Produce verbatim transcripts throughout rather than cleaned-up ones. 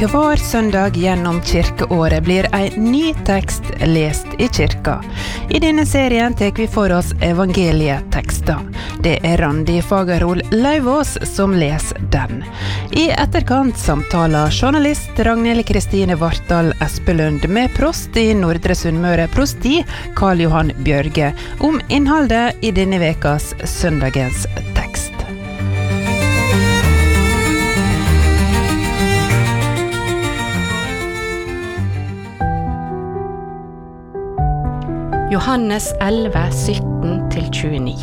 Hver søndag gjennom kirkeåret blir en ny tekst lest i kirka. I denne serien tek vi for oss evangelietekster. Det er Randi Fagerhol Lauvås som leser den. I etterkant samtaler journalist Ragnhild Kristine Vartdal Espelund med prost i Nordre Sunnmøre prosti, Karl Johan Bjørge, om innholdet i denne vekas søndagens tekst. Johannes elleve, sytten til tjueni.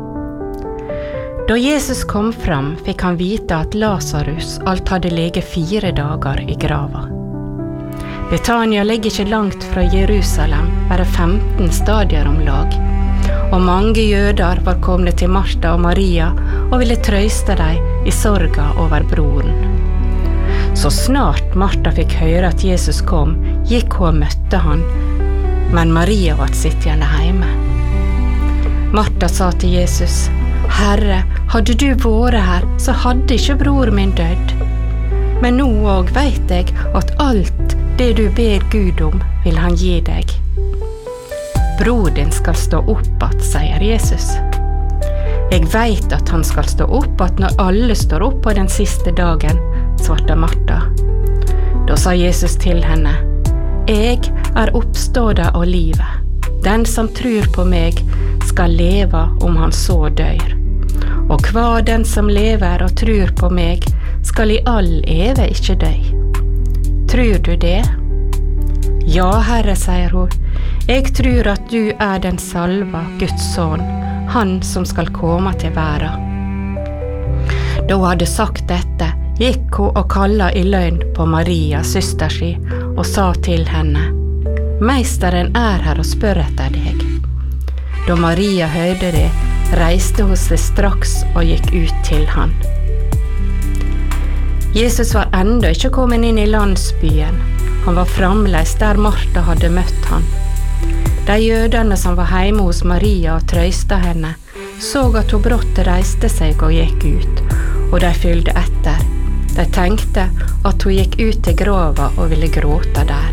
Da Jesus kom fram, fikk han vite at Lazarus alt hadde ligget fire dager i grava. Betania ligger ikke langt fra Jerusalem, bare femten stadier om lag, og mange jøder var kommet til Martha og Maria og ville trøste dem i sorga over broren. Så snart Martha fikk høre at Jesus kom, gikk hun og møtte han, men Maria var sittende hjemme. Martha sa til Jesus, «Herre, hadde du vært her, så hadde ikke bror min dødd. Men nå og vet jeg at alt det du ber Gud om, vil han gi deg. Bror din skal stå opp at, sier Jesus. Jeg vet at han skal stå opp at når alle står opp på den siste dagen, svarte Martha. Da sa Jesus til henne, «Jeg er oppståda og livet. Den som tror på meg skal leve om han så dør. Og hva den som lever og tror på meg skal i all eve ikke dø. Tror du det?» «Ja, Herre», sier hun. «Jeg tror at du er den salva, Guds son, han som skal komme til verden.» Da hun hadde sagt dette, gikk hun og kalla i løgn på Maria, søster si, og sa til henne, «Meisteren er her og spør etter deg.» Da Maria hørte det, reiste hun seg straks og gikk ut til han. Jesus var enda ikke kommet inn i landsbyen. Han var fremleis der Martha hadde møtt han. De jødene som var hjemme hos Maria og trøste henne, så at hun brått reiste seg og gikk ut, og de fyllde etter. De tenkte at hun gikk ut til grava og ville gråte der.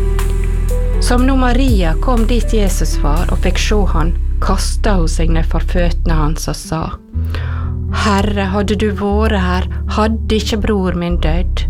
Som når Maria kom dit Jesus var og fikk se han, kastet hun seg ned for føttene hans og sa, «Herre, hadde du vært her, hadde ikke bror min dødd.»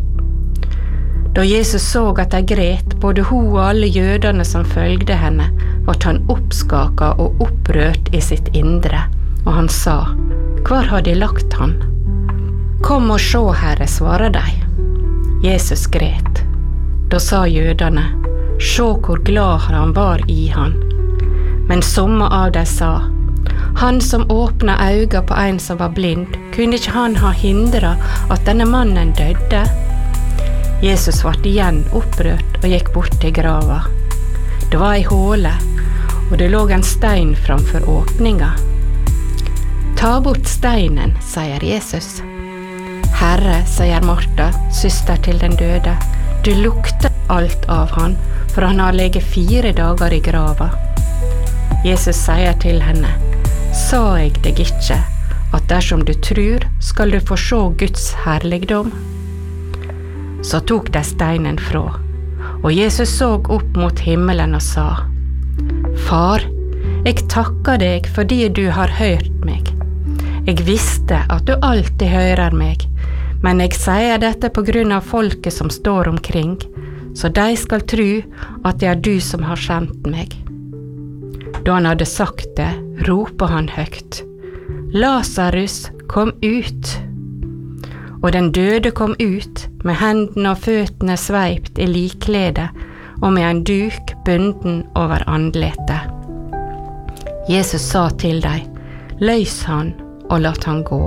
Da Jesus så at de gret, både hun og alle jødene som følgde henne, ble han oppskaket og opprørt i sitt indre, og han sa, «Hvor har de lagt han?» «Kom og se, Herre», svarer de. Jesus gret. Da sa jødene, «Se hvor glad han var i han.» Men somme av de sa, «Han som åpna øynene på en som var blind, kunne ikke han ha hindret at denne mannen døde?» Jesus ble igjen opprørt og gikk bort til grava. Det var ei håle, og det lå en stein framfor åpninga. «Ta bort steinen», sier Jesus. «Herre», sier Martha, søster til den døde, «du lukter alt av han, for han har ligget fire dager i grava.» Jesus sier til henne, «Sa jeg deg ikke, at dersom du tror, skal du få se Guds herligdom?» Så tok de steinen fra, og Jesus så opp mot himmelen og sa, «Far, jeg takker deg fordi du har hørt meg. Jeg visste at du alltid hører meg, men jeg sier dette på grunn av folket som står omkring, så de skal tro at det er du som har sendt meg.» Da han hadde sagt det, ropte han høyt, «Lazarus, kom ut!» Og den døde kom ut, med hendene og føttene sveipt i likkledet, og med en duk bunden over andletet. Jesus sa til dem, «Løs han og lat han gå.»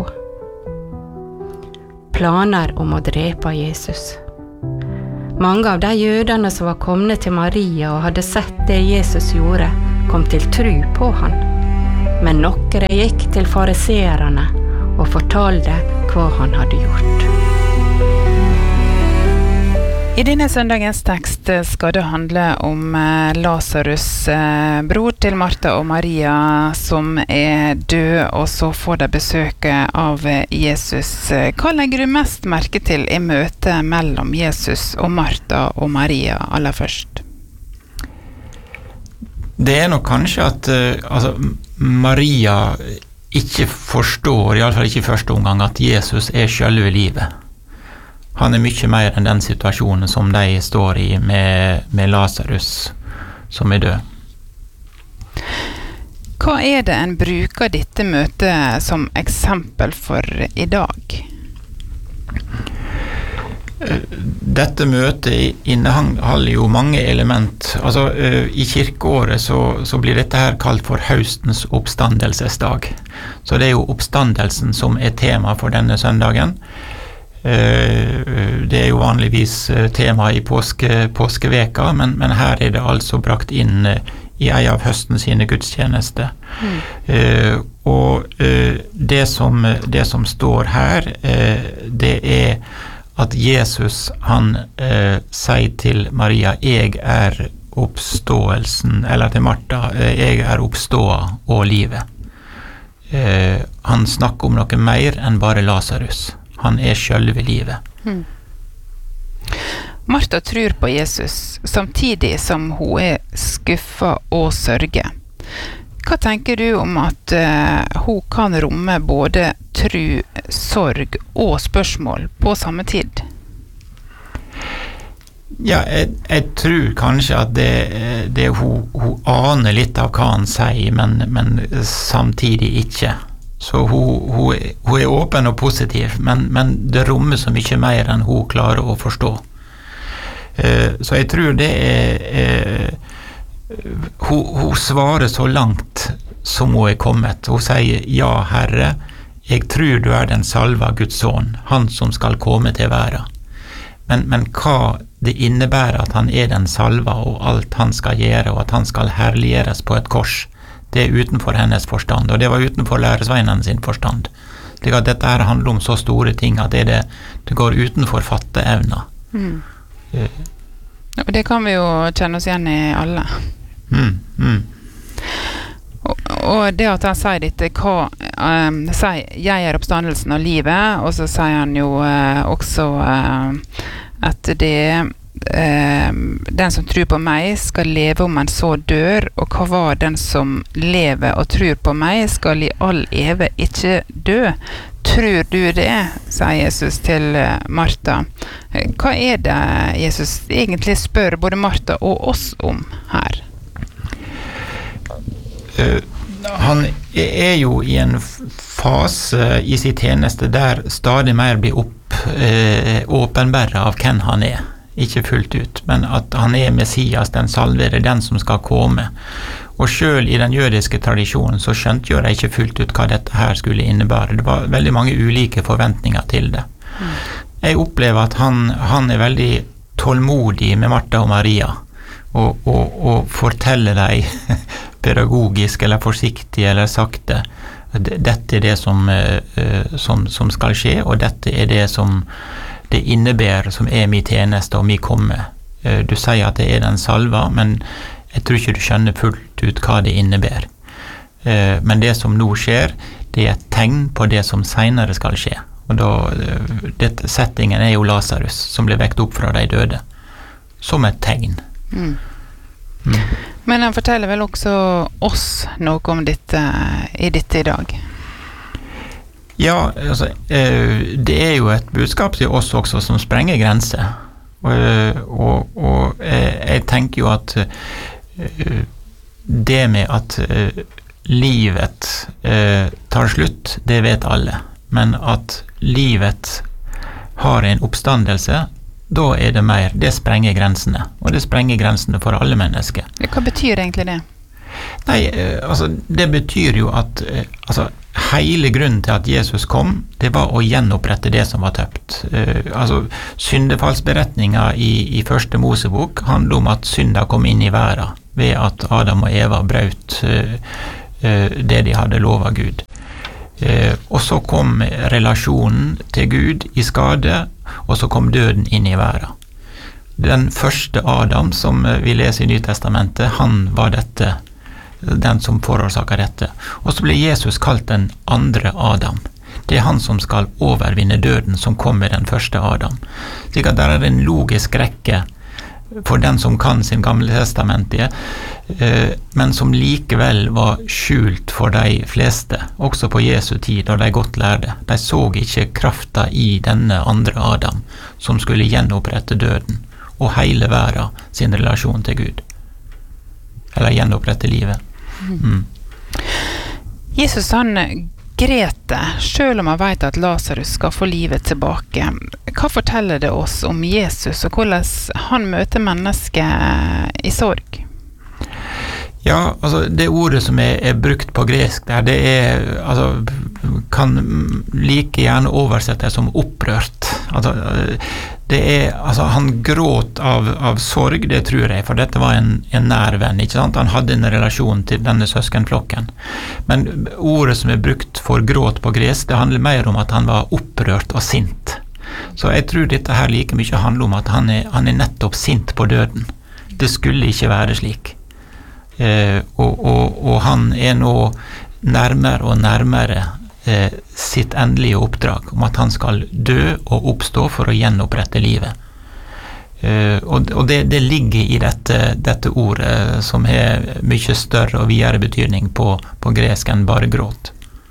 Planer om å drepe Jesus. Mange av de jødene som var kommet til Maria og hadde sett det Jesus gjorde, kom til tro på han. Men noen gikk til fariseerne og fortalte hva han hadde gjort. I denne søndagens tekst skal det handle om Lazarus, bror til Martha og Maria, som er død, og så får de besøke av Jesus. Hva legger du mest merke til i møtet mellom Jesus og Martha og Maria aller først? Det er nok kanskje at uh, altså, Maria ikke forstår, i alle fall ikke i første omgang, at Jesus er selve livet. Han er mye mer enn den situasjonen som de står i med, med Lazarus, som er død. Hva er det en bruker dette møtet som eksempel for i dag? Dette møtet inneholder jo mange element. Altså, i kirkeåret så, så blir dette her kalt for høstens oppstandelsesdag. Så det er jo oppstandelsen som er tema for denne søndagen. Det er jo vanligvis tema i påske, påskeveka, men, men her er det altså brakt inn i en av høsten sine gudstjenester. Mm. Uh, og uh, det, som, det som står her, uh, det er at Jesus, han uh, sier til Maria, jeg er oppståelsen, eller til Martha, uh, jeg er oppståa og livet. Uh, han snakker om noe mer enn bare Lazarus. Han er selve livet. Hmm. Martha tror på Jesus, samtidig som hun er skuffa og sørger. Hva tenker du om at uh, hun kan romme både tro, sorg og spørsmål på samme tid? Ja, jeg, jeg tror kanskje at det, det hun, hun aner litt av hva han sier, men, men samtidig ikke. Så hun, hun, hun er åpen og positiv, men, men det rommer så mye mer enn hun klarer å forstå. Uh, så jeg tror det er... Uh, hun, hun svarer så langt som hun er kommet. Hun sier, ja, Herre, jeg tror du er den salva Guds son, han som skal komme til verden. Men, men hva det innebærer at han er den salva, og alt han skal gjøre, og at han skal herliggjøres på et kors, det er utenfor hennes forstand, og det var utenfor læresveinene sin forstand. Slik at dette her handler om så store ting at det, det, det går utenfor fatteevna. Mm. Uh. Og det kan vi jo kjenne oss igjen i alle. Mm, mm. Og, og det at han sier dette, hva, um, sier, jeg er oppstandelsen av livet, og så sier han jo uh, også uh, at det Uh, den som tror på meg skal leve om han så dør, og hva var den som lever og tror på meg skal i all eve ikke dø. Tror du det, sier Jesus til uh, Martha. Hva er det Jesus egentlig spør både Martha og oss om her? Uh, han er jo i en fase i sin tjeneste der stadig mer blir opp uh, åpenbæret av hvem han er. Ikke fullt ut, men at han er Messias, den salvede, den som skal komme. Og selv i den jødiske tradisjonen så skjønte jo de ikke fullt ut hva dette her skulle innebære. Det var veldig mange ulike forventninger til det. Mm. Jeg opplever at han, han er veldig tålmodig med Martha og Maria, og, og, og forteller dem pedagogisk eller forsiktig eller sakte. Dette er det som, som, som skal skje, og dette er det som det innebærer som er min tjeneste og min komme. Du sier at det er den salva, men jeg tror ikke du skjønner fullt ut hva det innebærer. Men det som nå skjer, det er et tegn på det som senere skal skje. Og da, dette, settingen er jo Lazarus, som ble vekt opp fra de døde, som et tegn. Mm. Mm. Men han forteller vel også oss noe om dette i dette i dag? Ja, altså, det er jo et budskap til oss også som sprenger grenser. Og, og, og jeg tenker jo at det med at livet tar slutt, det vet alle. Men at livet har en oppstandelse, da er det mer. Det sprenger grensene. Og det sprenger grensene for alle mennesker. Hva betyr egentlig det? Nei, altså, det betyr jo at altså, hele grunnen til at Jesus kom, det var å gjenopprette det som var tøpt. Uh, altså, syndefallsberetninga i, i første Mosebok handler om at synda kom inn i verden ved at Adam og Eva brøt uh, uh, det de hadde lovet Gud. Uh, og så kom relasjonen til Gud i skade, og så kom døden inn i verden. Den første Adam som vi leser i Nytestamentet, han var dette, den som forårsaket dette. Og så ble Jesus kalt den andre Adam. Det er han som skal overvinne døden, som kom med den første Adam. Slik at der er en logisk rekke for den som kan sin gamle testamentet, men som likevel var skjult for de fleste, også på Jesu tid, da de godt lærde. De så ikke krafta i denne andre Adam, som skulle gjenopprette døden, og hele verden sin relasjon til Gud. Eller gjenopprette livet. Mm. Jesus han Grete, selv om han vet at Lazarus skal få livet tilbake. Hva forteller det oss om Jesus, og hvordan han møter mennesket i sorg? Ja, altså det ordet som er, er brukt på gresk der, det er, altså, kan like gjerne oversettes som opprørt. Altså, det er, altså han gråt av, av sorg, det tror jeg, for dette var en, en nær venn, ikke sant? Han hadde en relasjon til denne søskenflokken. Men ordet som er brukt for gråt på gresk, det handler mer om at han var opprørt og sint. Så jeg tror dette her like mye handler om at han er, han er nettopp sint på døden. Det skulle ikke være slik. Eh, og, og, og han er nå nærmere og nærmere eh, sitt endelige oppdrag om at han skal dø og oppstå for å gjenopprette livet. Eh, og og det, det ligger i dette, dette ordet som har mye større og videre betydning på, på gresk enn bare gråt.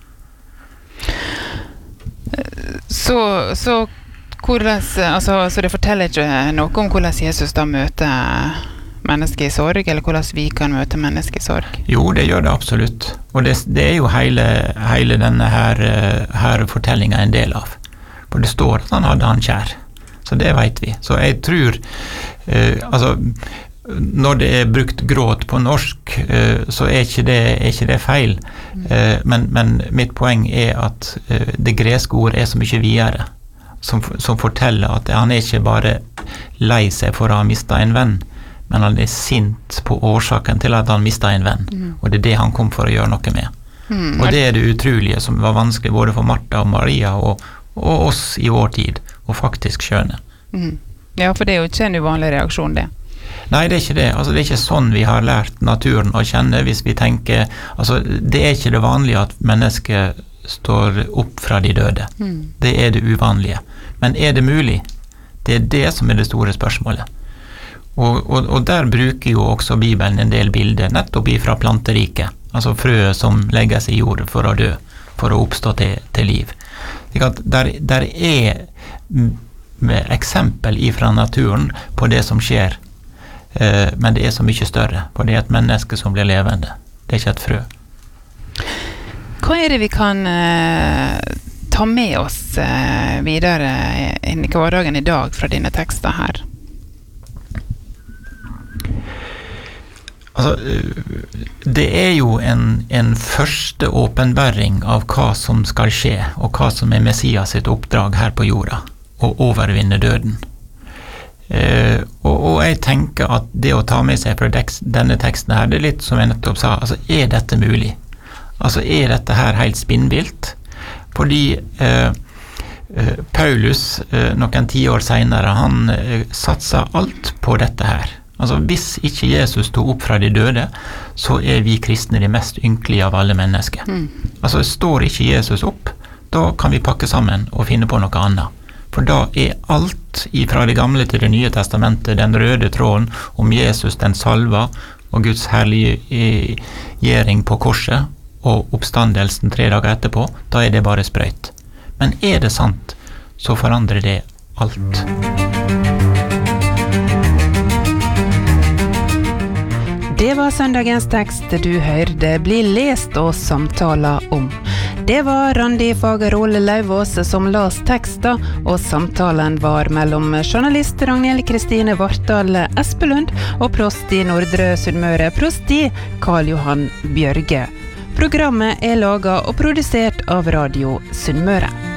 Så, så, hvordan, altså, så det forteller ikke noe om hvordan Jesus da møter mennesker i sorg, eller hvordan vi kan møte mennesker i sorg? Jo, det gjør det absolutt. Og det, det er jo hele, hele denne her, her fortellingen en del av. For det står at han hadde han kjær. Så det vet vi. Så jeg tror, eh, altså, når det er brukt gråt på norsk, eh, så er ikke det, er ikke det feil. Eh, men, men mitt poeng er at eh, det greske ord er så mye videre, som, som forteller at han er ikke bare lei seg for å ha mistet en venn, men han er sint på årsaken til at han mistet en venn. Mm. Og det er det han kom for å gjøre noe med. Mm. Og det er det utrolige som var vanskelig både for Martha og Maria og, og oss i vår tid, og faktisk skjønne. Mm. Ja, for det er jo ikke en uvanlig reaksjon, det. Nei, det er ikke det. Altså, det er ikke sånn vi har lært naturen å kjenne hvis vi tenker, altså, det er ikke det vanlige at mennesker står opp fra de døde. Mm. Det er det uvanlige. Men er det mulig? Det er det som er det store spørsmålet. Og, og, og der bruker jo også Bibelen en del bilder, nettopp ifra planteriket, altså frøet som legges i jord for å dø, for å oppstå til, til liv. Der, der er eksempel ifra naturen på det som skjer, eh, men det er så mye større, for det er et menneske som blir levende, det er ikke et frø. Hva er det vi kan eh, ta med oss eh, videre inn i hverdagen i dag fra dine tekster her? Altså, det er jo en, en første åpenbæring av hva som skal skje, og hva som er Messias sitt oppdrag her på jorda, å overvinne døden. Eh, og, og jeg tenker at det å ta med seg fra deks, denne teksten her, det er litt som jeg nettopp sa, altså er dette mulig? Altså er dette her helt spinnvilt? Fordi eh, eh, Paulus, eh, noen tiår senere, han eh, satsa alt på dette her. Altså, hvis ikke Jesus stod opp fra de døde, så er vi kristne de mest ynkelige av alle mennesker. Mm. Altså, står ikke Jesus opp, da kan vi pakke sammen og finne på noe annet. For da er alt fra det gamle til det nye testamentet, den røde tråden om Jesus, den salva, og Guds herliggjøring på korset, og oppstandelsen tre dager etterpå, da er det bare sprøyt. Men er det sant, så forandrer det alt. Det var søndagens tekst du hørte bli lest og samtaler om. Det var Randi Fagerol Lauvås som las tekster, og samtalen var mellom journalist Ragnhild Kristine Vartdal Espelund og prost i Nordre Sunnmøre, prosti Karl Johan Bjørge. Programmet er laget og produsert av Radio Sunnmøre.